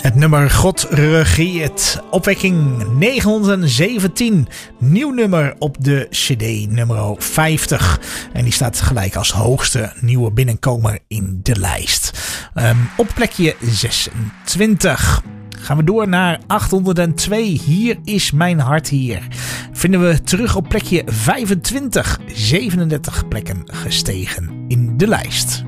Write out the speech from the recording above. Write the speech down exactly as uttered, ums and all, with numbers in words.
Het nummer God regeert. Opwekking negenhonderdzeventien. Nieuw nummer op de cd nummer vijftig. En die staat gelijk als hoogste nieuwe binnenkomer in de lijst. Um, op plekje zesentwintig. Gaan we door naar achthonderdtwee. Hier is mijn hart hier. Vinden we terug op plekje vijfentwintig. zevenendertig plekken gestegen in de lijst.